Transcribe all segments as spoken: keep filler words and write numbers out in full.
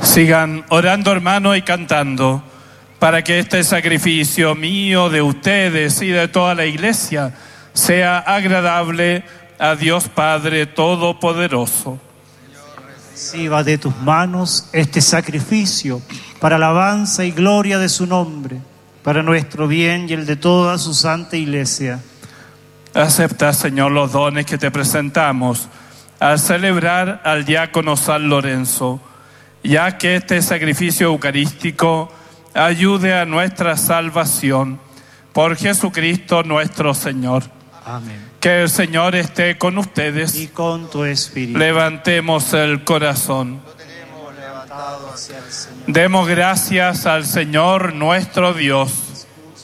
Sigan orando, hermano, y cantando, para que este sacrificio mío, de ustedes y de toda la Iglesia, sea agradable a Dios Padre Todopoderoso. Reciba de tus manos este sacrificio para alabanza y gloria de su nombre, para nuestro bien y el de toda su santa Iglesia. Acepta, Señor, los dones que te presentamos al celebrar al diácono San Lorenzo, ya que este sacrificio eucarístico ayude a nuestra salvación. Por Jesucristo nuestro Señor. Amén. Que el Señor esté con ustedes. Y con tu espíritu. Levantemos el corazón. Lo tenemos levantado hacia el Señor. Demos gracias al Señor nuestro Dios.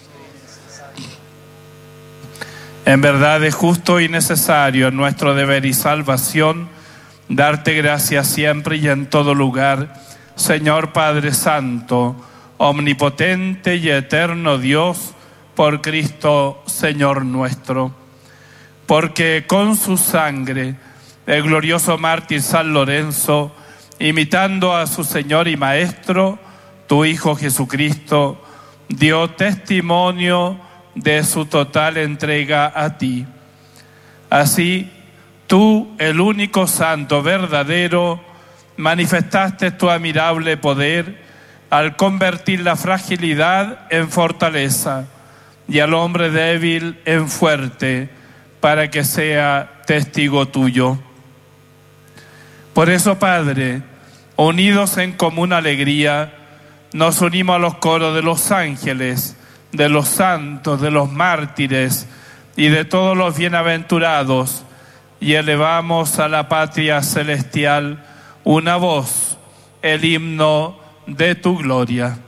En verdad es justo y necesario, en nuestro deber y salvación, darte gracias siempre y en todo lugar, Señor Padre Santo, omnipotente y eterno Dios, por Cristo Señor nuestro. Porque con su sangre, el glorioso mártir San Lorenzo, imitando a su Señor y Maestro, tu Hijo Jesucristo, dio testimonio de su total entrega a ti. Así, tú, el único santo verdadero, manifestaste tu admirable poder al convertir la fragilidad en fortaleza y al hombre débil en fuerte, para que sea testigo tuyo. Por eso, Padre, unidos en común alegría, nos unimos a los coros de los ángeles, de los santos, de los mártires y de todos los bienaventurados, y elevamos a la patria celestial una voz, el himno de tu gloria.